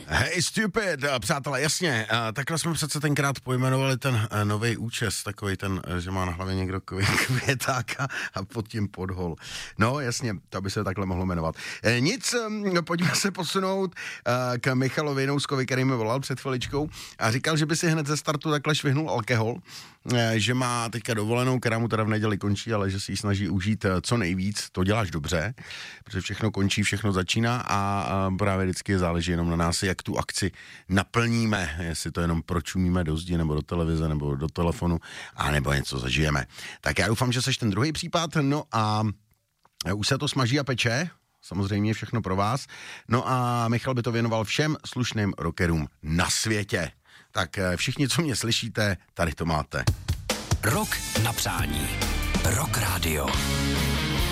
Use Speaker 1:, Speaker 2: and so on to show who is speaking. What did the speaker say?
Speaker 1: Hey stupid, přátelé, jasně, takhle jsme přece tenkrát pojmenovali ten nový účes, takový ten, že má na hlavě někdo květáka a pod tím podhol. No jasně, to by se takhle mohlo jmenovat. Nic, pojďme se posunout k Michalovi Jinouskovi, který mi volal před chviličkou a říkal, že by si hned ze startu takhle švihnul alkohol, že má teďka dovolenou, která mu teda v neděli končí, ale že si ji snaží užít co nejvíc, to děláš dobře, protože všechno končí, všechno začíná a právě vždycky záleží jenom na nás, jak tu akci naplníme, jestli to jenom pročumíme do zdi, nebo do televize, nebo do telefonu, a nebo něco zažijeme. Tak já doufám, že seš ten druhý případ, no a už se to smaží a peče, samozřejmě všechno pro vás, no a Michal by to věnoval všem slušným rockerům na světě. Tak všichni, co mě slyšíte, tady to máte.
Speaker 2: Rock na přání. Rock Radio.